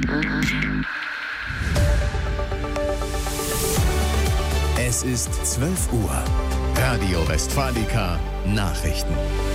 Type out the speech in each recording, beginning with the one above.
Es ist 12 Uhr. Radio Westfalica Nachrichten.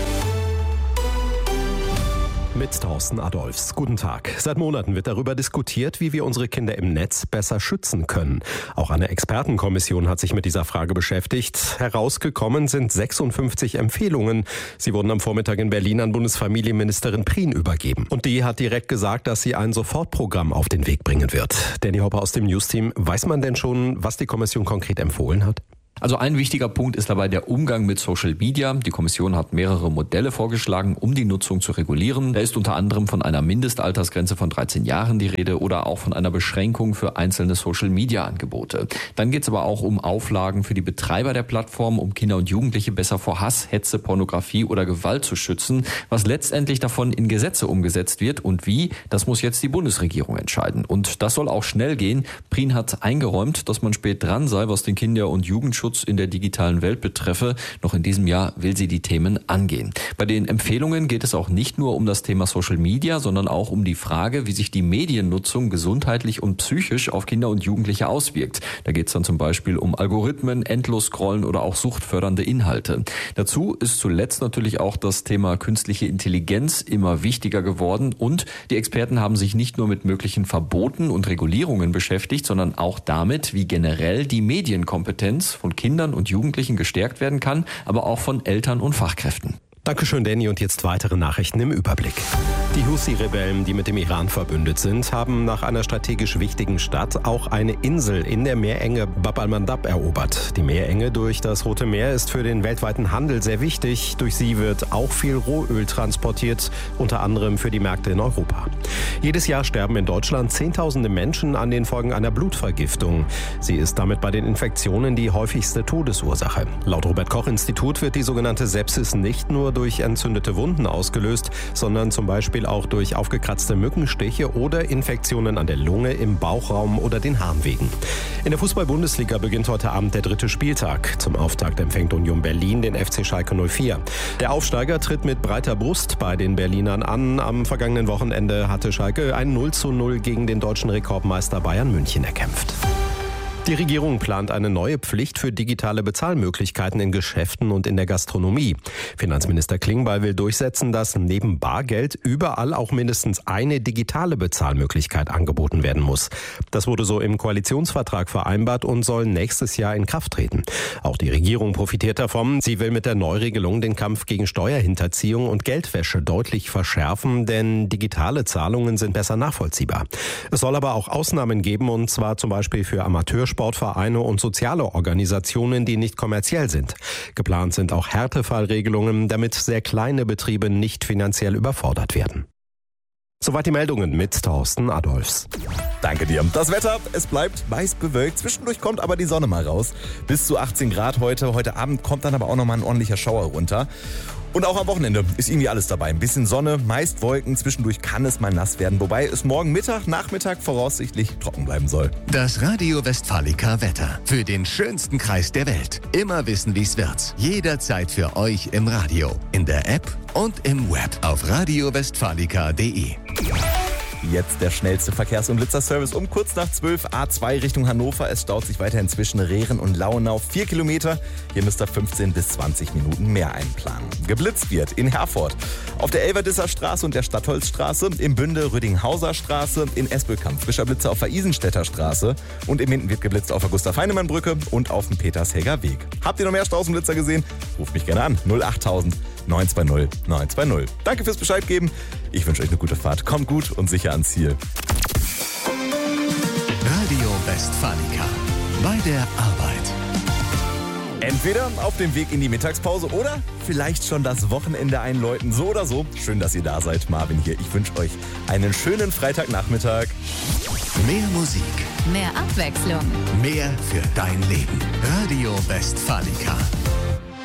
Mit Thorsten Adolphs. Guten Tag. Seit Monaten wird darüber diskutiert, wie wir unsere Kinder im Netz besser schützen können. Auch eine Expertenkommission hat sich mit dieser Frage beschäftigt. Herausgekommen sind 56 Empfehlungen. Sie wurden am Vormittag in Berlin an Bundesfamilienministerin Prien übergeben. Und die hat direkt gesagt, dass sie ein Sofortprogramm auf den Weg bringen wird. Danny Hopper aus dem News-Team. Weiß man denn schon, was die Kommission konkret empfohlen hat? Also ein wichtiger Punkt ist dabei der Umgang mit Social Media. Die Kommission hat mehrere Modelle vorgeschlagen, um die Nutzung zu regulieren. Da ist unter anderem von einer Mindestaltersgrenze von 13 Jahren die Rede oder auch von einer Beschränkung für einzelne Social Media Angebote. Dann geht es aber auch um Auflagen für die Betreiber der Plattform, um Kinder und Jugendliche besser vor Hass, Hetze, Pornografie oder Gewalt zu schützen. Was letztendlich davon in Gesetze umgesetzt wird und wie, das muss jetzt die Bundesregierung entscheiden. Und das soll auch schnell gehen. Prien hat eingeräumt, dass man spät dran sei, was den Kinder- und Jugendschutz in der digitalen Welt betreffe. Noch in diesem Jahr will sie die Themen angehen. Bei den Empfehlungen geht es auch nicht nur um das Thema Social Media, sondern auch um die Frage, wie sich die Mediennutzung gesundheitlich und psychisch auf Kinder und Jugendliche auswirkt. Da geht es dann zum Beispiel um Algorithmen, Endlos-Scrollen oder auch suchtfördernde Inhalte. Dazu ist zuletzt natürlich auch das Thema künstliche Intelligenz immer wichtiger geworden und die Experten haben sich nicht nur mit möglichen Verboten und Regulierungen beschäftigt, sondern auch damit, wie generell die Medienkompetenz von Kindern und Jugendlichen gestärkt werden kann, aber auch von Eltern und Fachkräften. Dankeschön, Danny. Und jetzt weitere Nachrichten im Überblick. Die Houthi-Rebellen, die mit dem Iran verbündet sind, haben nach einer strategisch wichtigen Stadt auch eine Insel in der Meerenge Bab al-Mandab erobert. Die Meerenge durch das Rote Meer ist für den weltweiten Handel sehr wichtig. Durch sie wird auch viel Rohöl transportiert, unter anderem für die Märkte in Europa. Jedes Jahr sterben in Deutschland Zehntausende Menschen an den Folgen einer Blutvergiftung. Sie ist damit bei den Infektionen die häufigste Todesursache. Laut Robert-Koch-Institut wird die sogenannte Sepsis nicht nur durch entzündete Wunden ausgelöst, sondern zum Beispiel auch durch aufgekratzte Mückenstiche oder Infektionen an der Lunge, im Bauchraum oder den Harnwegen. In der Fußball-Bundesliga beginnt heute Abend der 3. Spieltag. Zum Auftakt empfängt Union Berlin den FC Schalke 04. Der Aufsteiger tritt mit breiter Brust bei den Berlinern an. Am vergangenen Wochenende hatte Schalke ein 0:0 gegen den deutschen Rekordmeister Bayern München erkämpft. Die Regierung plant eine neue Pflicht für digitale Bezahlmöglichkeiten in Geschäften und in der Gastronomie. Finanzminister Klingbeil will durchsetzen, dass neben Bargeld überall auch mindestens eine digitale Bezahlmöglichkeit angeboten werden muss. Das wurde so im Koalitionsvertrag vereinbart und soll nächstes Jahr in Kraft treten. Auch die Regierung profitiert davon. Sie will mit der Neuregelung den Kampf gegen Steuerhinterziehung und Geldwäsche deutlich verschärfen, denn digitale Zahlungen sind besser nachvollziehbar. Es soll aber auch Ausnahmen geben, und zwar zum Beispiel für Amateursportvereine und soziale Organisationen, die nicht kommerziell sind. Geplant sind auch Härtefallregelungen, damit sehr kleine Betriebe nicht finanziell überfordert werden. Soweit die Meldungen mit Thorsten Adolphs. Danke dir. Das Wetter, es bleibt meist bewölkt. Zwischendurch kommt aber die Sonne mal raus. Bis zu 18 Grad heute. Heute Abend kommt dann aber auch nochmal ein ordentlicher Schauer runter. Und auch am Wochenende ist irgendwie alles dabei. Ein bisschen Sonne, meist Wolken, zwischendurch kann es mal nass werden. Wobei es morgen Mittag, Nachmittag voraussichtlich trocken bleiben soll. Das Radio Westfalica Wetter. Für den schönsten Kreis der Welt. Immer wissen, wie's wird. Jederzeit für euch im Radio, in der App und im Web auf radiowestfalica.de. Jetzt der schnellste Verkehrs- und Blitzerservice um kurz nach 12 A2 Richtung Hannover. Es staut sich weiterhin zwischen Rehren und Lauenau 4 Kilometer. Hier müsst ihr 15 bis 20 Minuten mehr einplanen. Geblitzt wird in Herford, auf der Elverdisser Straße und der Stadtholzstraße, im Bünde Rüdinghauser Straße, in Esbökamp frischer Blitzer auf der Isenstädter Straße und im Minden wird geblitzt auf der Gustav-Heinemann-Brücke und auf dem Petershäger Weg. Habt ihr noch mehr Straßenblitzer gesehen? Ruft mich gerne an. 08000 920 920. Danke fürs Bescheid geben. Ich wünsche euch eine gute Fahrt. Kommt gut und sicher ans Ziel. Radio Westfalica. Bei der Arbeit. Entweder auf dem Weg in die Mittagspause oder vielleicht schon das Wochenende einläuten. So oder so. Schön, dass ihr da seid. Marvin hier. Ich wünsche euch einen schönen Freitagnachmittag. Mehr Musik. Mehr Abwechslung. Mehr für dein Leben. Radio Westfalica.